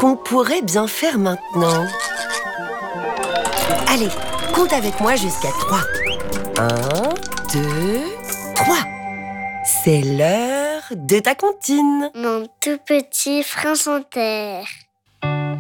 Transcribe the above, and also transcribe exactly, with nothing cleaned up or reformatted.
qu'on pourrait bien faire maintenant. Allez, compte avec moi jusqu'à trois. Un, deux, trois. C'est l'heure de ta comptine. Mon tout petit prince en terre.